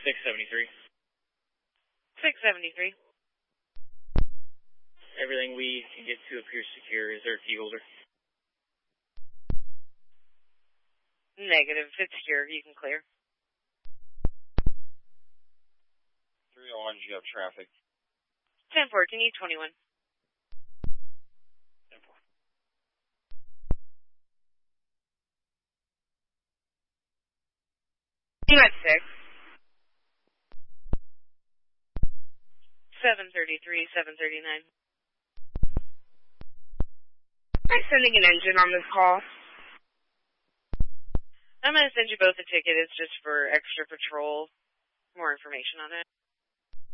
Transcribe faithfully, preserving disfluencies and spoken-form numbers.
six seventy-three. six seventy-three. Everything we can get to appears secure. Is there a key holder? Negative. It's secure. You can clear. three oh one, you have traffic. ten four, can you twenty-one? ten four. You at six. seven thirty-three, seven thirty-nine. I'm sending an engine on this call. I'm going to send you both a ticket. It's just for extra patrol. More information on it.